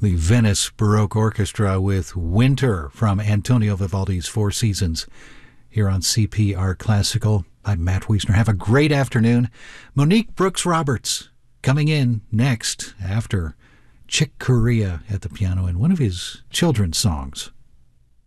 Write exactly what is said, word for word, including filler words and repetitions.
The Venice Baroque Orchestra with Winter from Antonio Vivaldi's Four Seasons here on C P R Classical. I'm Matt Wiesner. Have a great afternoon. Monique Brooks Roberts coming in next after Chick Corea at the piano in one of his children's songs.